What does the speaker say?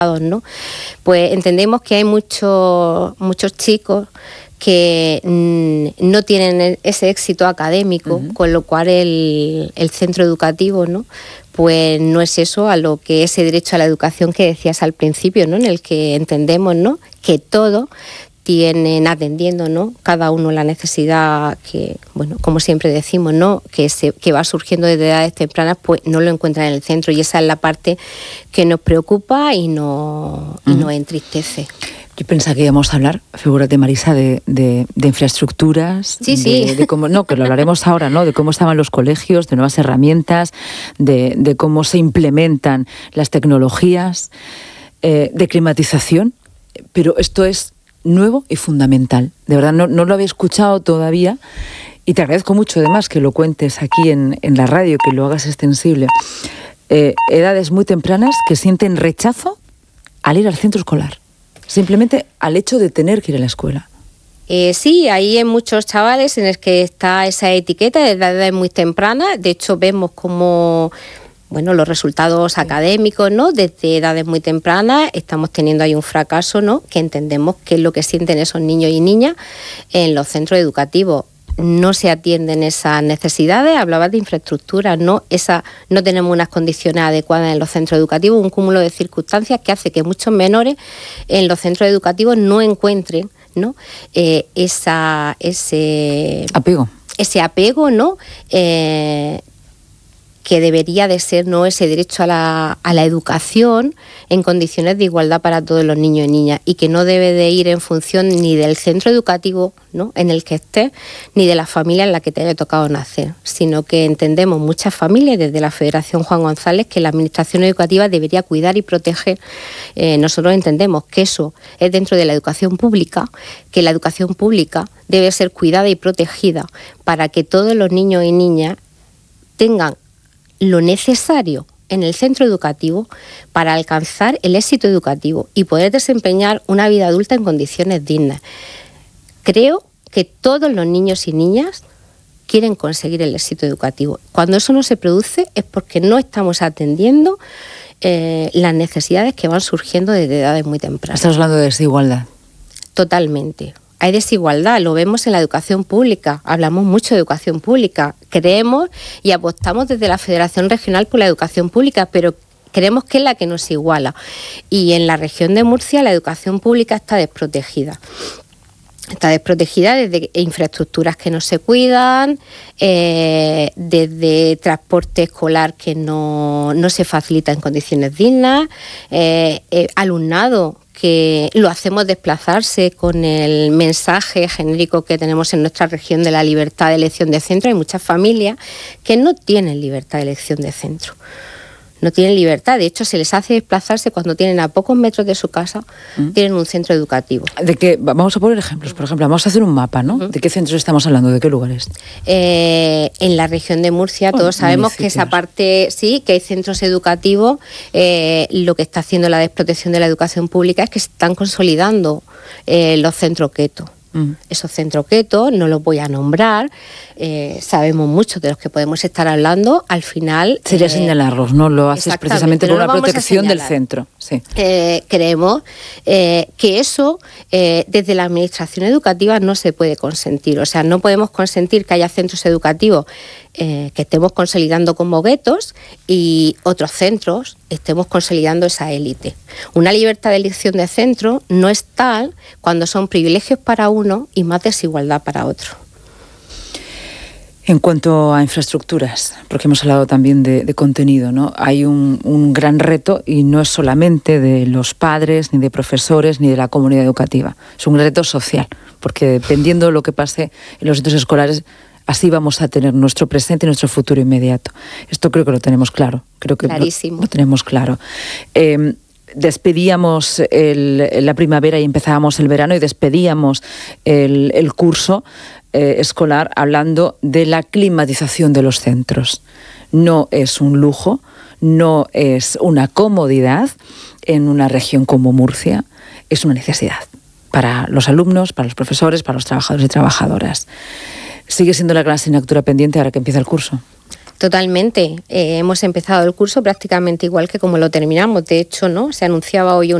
¿no? Pues entendemos que hay muchos chicos que no tienen ese éxito académico, con lo cual el centro educativo, ¿no? Pues no es eso a lo que ese derecho a la educación que decías al principio, ¿no? En el que entendemos, ¿no? Que todo tienen atendiendo, ¿no? Cada uno la necesidad que, bueno, como siempre decimos, ¿no? Que va surgiendo desde edades tempranas, pues no lo encuentran en el centro, y esa es la parte que nos preocupa y nos entristece. Yo pensaba que íbamos a hablar, figúrate, Marisa, de infraestructuras, de cómo, no, que lo hablaremos ahora, ¿no? De cómo estaban los colegios, de nuevas herramientas, de cómo se implementan las tecnologías, de climatización, pero esto es nuevo y fundamental. De verdad, no lo había escuchado todavía, y te agradezco mucho además que lo cuentes aquí en la radio, que lo hagas extensible. Edades muy tempranas que sienten rechazo al ir al centro escolar, simplemente al hecho de tener que ir a la escuela. Sí, hay en muchos chavales en los que está esa etiqueta de edades muy tempranas. De hecho, vemos como, bueno, los resultados académicos, ¿no? Desde edades muy tempranas estamos teniendo ahí un fracaso, ¿no? Que entendemos que es lo que sienten esos niños y niñas en los centros educativos. No se atienden esas necesidades. Hablabas de infraestructuras, ¿no? No tenemos unas condiciones adecuadas en los centros educativos, un cúmulo de circunstancias que hace que muchos menores en los centros educativos no encuentren, ¿no? Ese apego, ¿no? Que debería de ser, ¿no? Ese derecho a la educación en condiciones de igualdad para todos los niños y niñas, y que no debe de ir en función ni del centro educativo, ¿no? En el que estés, ni de la familia en la que te haya tocado nacer, sino que entendemos muchas familias desde la Federación Juan González que la administración educativa debería cuidar y proteger. Nosotros entendemos que eso es dentro de la educación pública, que la educación pública debe ser cuidada y protegida para que todos los niños y niñas tengan lo necesario en el centro educativo para alcanzar el éxito educativo y poder desempeñar una vida adulta en condiciones dignas. Creo que todos los niños y niñas quieren conseguir el éxito educativo. Cuando eso no se produce es porque no estamos atendiendo las necesidades que van surgiendo desde edades muy tempranas. Estás hablando de desigualdad. Totalmente. Hay desigualdad, lo vemos en la educación pública, hablamos mucho de educación pública, creemos y apostamos desde la Federación Regional por la educación pública, pero creemos que es la que nos iguala. Y en la región de Murcia la educación pública está desprotegida. Está desprotegida desde infraestructuras que no se cuidan, desde transporte escolar que no se facilita en condiciones dignas, alumnado que lo hacemos desplazarse con el mensaje genérico que tenemos en nuestra región de la libertad de elección de centro. Hay muchas familias que no tienen libertad de elección de centro. No tienen libertad, de hecho se les hace desplazarse cuando tienen a pocos metros de su casa, tienen un centro educativo. ¿De qué? Vamos a poner ejemplos, por ejemplo, vamos a hacer un mapa, ¿no? ¿De qué centros estamos hablando? ¿De qué lugares? En la región de Murcia todos sabemos que esa parte, sí, que hay centros educativos, lo que está haciendo la desprotección de la educación pública es que se están consolidando los centros keto. Esos centros keto, no los voy a nombrar, sabemos muchos de los que podemos estar hablando, al final... Sería señalarlos, ¿no? Lo haces precisamente por una protección del centro. Sí. Creemos que eso desde la administración educativa no se puede consentir, o sea, no podemos consentir que haya centros educativos que estemos consolidando como guetos y otros centros estemos consolidando esa élite. Una libertad de elección de centro no es tal cuando son privilegios para uno y más desigualdad para otro. En cuanto a infraestructuras, porque hemos hablado también de contenido, ¿no? Hay un gran reto y no es solamente de los padres, ni de profesores, ni de la comunidad educativa. Es un reto social, porque dependiendo de lo que pase en los centros escolares, así vamos a tener nuestro presente y nuestro futuro inmediato. Esto creo que lo tenemos claro. Creo que clarísimo. Lo tenemos claro. Despedíamos la primavera y empezábamos el verano y despedíamos el curso escolar hablando de la climatización de los centros. No es un lujo, no es una comodidad en una región como Murcia, es una necesidad para los alumnos, para los profesores, para los trabajadores y trabajadoras. ¿Sigue siendo la gran asignatura pendiente ahora que empieza el curso? Totalmente. Hemos empezado el curso prácticamente igual que como lo terminamos. De hecho, ¿no? Se anunciaba hoy